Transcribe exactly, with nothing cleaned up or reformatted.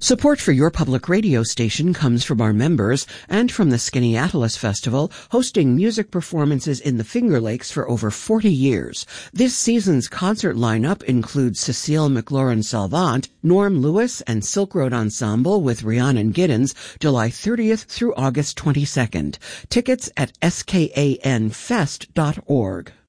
Support for your public radio station comes from our members and from the Skaneateles Festival, hosting music performances in the Finger Lakes for over forty years. This season's concert lineup includes Cecile McLaurin-Salvant, Norm Lewis, and Silk Road Ensemble with Rhiannon Giddens, July thirtieth through August twenty-second. Tickets at S K A N fest dot org.